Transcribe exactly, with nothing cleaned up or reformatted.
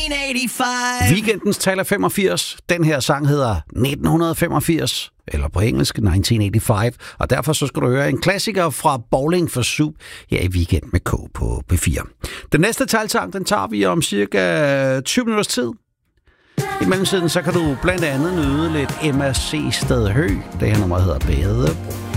otteogfirs. Weekendens tal er femogfirs. Den her sang hedder nitten femogfirs, eller på engelsk nitten otteogfirs, og derfor så skal du høre en klassiker fra Bowling for Soup her i Weekend med K på P fire. Den næste talsang, den tager vi om cirka tyve minutters tid. I mellemtiden så kan du blandt andet nyde lidt Emma C. Stedhø. Det her nummer hedder Bade.